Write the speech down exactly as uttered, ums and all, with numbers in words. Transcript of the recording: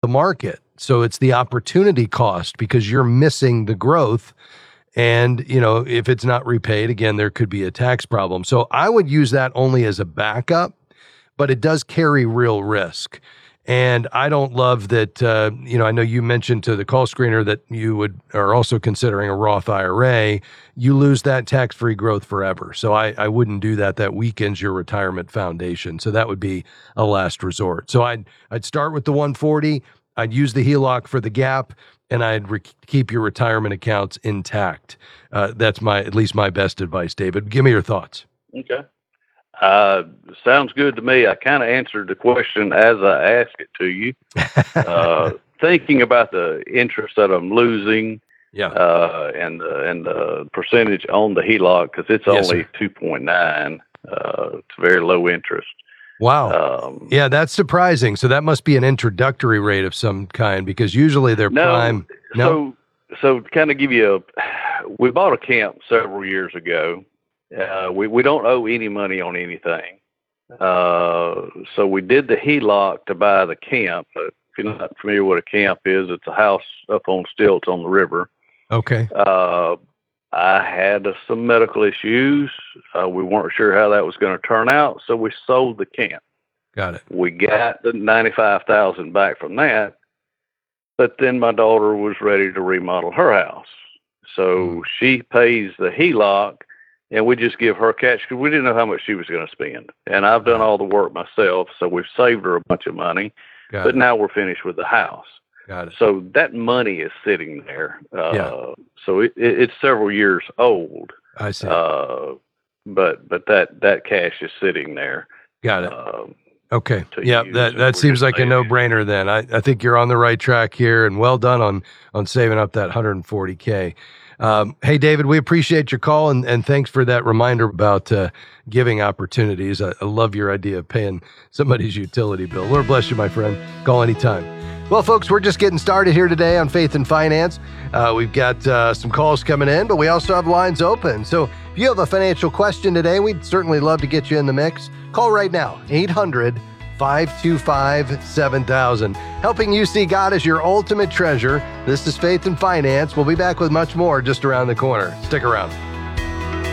market. So it's the opportunity cost because you're missing the growth. And, you know, if it's not repaid, again, there could be a tax problem. So I would use that only as a backup, but it does carry real risk. And I don't love that, uh, you know, I know you mentioned to the call screener that you would are also considering a Roth I R A. You lose that tax-free growth forever. So I, I wouldn't do that. That weakens your retirement foundation. So that would be a last resort. So I'd, I'd start with the one forty. I'd use the H E L O C for the gap, and I'd re- keep your retirement accounts intact. Uh, that's my, at least my best advice, David. Give me your thoughts. Okay. Uh, sounds good to me. I kind of answered the question as I asked it to you. uh, thinking about the interest that I'm losing, yeah, uh, and the, and the percentage on the H E L O C, because it's Yes, only sir. two point nine. Uh, it's very low interest. Wow. Um, yeah, that's surprising. So that must be an introductory rate of some kind, because usually they're no, prime. No. So, so to kind of give you a, we bought a camp several years ago. Uh, we, we don't owe any money on anything. Uh, so we did the H E L O C to buy the camp. Uh, if you're not familiar with what a camp is, it's a house up on stilts on the river. Okay. Uh, I had uh, some medical issues. Uh, we weren't sure how that was going to turn out, so we sold the camp. Got it. We got the ninety-five thousand back from that, but then my daughter was ready to remodel her house. So Mm. she pays the H E L O C, and we just give her cash because we didn't know how much she was going to spend. And I've done all the work myself, so we've saved her a bunch of money, Got but it. now we're finished with the house. Got it. So that money is sitting there. Uh, Yeah. So it, it, it's several years old, I see. uh, but but that, that cash is sitting there. Got it. Um, Okay. to Yeah, use, that, and that we're seems just like a saving. no-brainer then. I, I think you're on the right track here, and well done on on saving up that one hundred forty K. Um, hey, David, we appreciate your call, and, and thanks for that reminder about uh, giving opportunities. I, I love your idea of paying somebody's utility bill. Lord bless you, my friend. Call anytime. Well, folks, we're just getting started here today on Faith and Finance. Uh, we've got uh, some calls coming in, but we also have lines open. So if you have a financial question today, we'd certainly love to get you in the mix. Call right now, eight hundred, five two five, seven thousand. Helping you see God as your ultimate treasure. This is Faith and Finance. We'll be back with much more just around the corner. Stick around.